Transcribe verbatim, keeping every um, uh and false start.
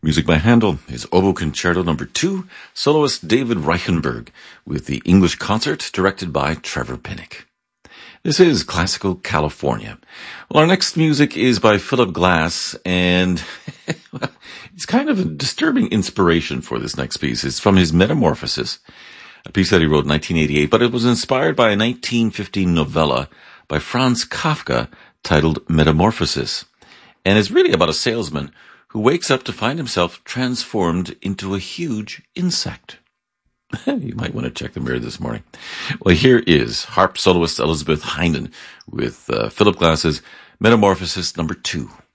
Music by Handel is Oboe Concerto number two, soloist David Reichenberg, with the English concert directed by Trevor Pinnock. This is Classical California. Well, our next music is by Philip Glass, and well, it's kind of a disturbing inspiration for this next piece. It's from his Metamorphosis, a piece that he wrote in nineteen eighty-eight, but it was inspired by a nineteen fifteen novella by Franz Kafka titled Metamorphosis, and is really about a salesman who wakes up to find himself transformed into a huge insect. You might want to check the mirror this morning. Well, here is harp soloist Elizabeth Heinden with uh, Philip Glass's Metamorphosis number two.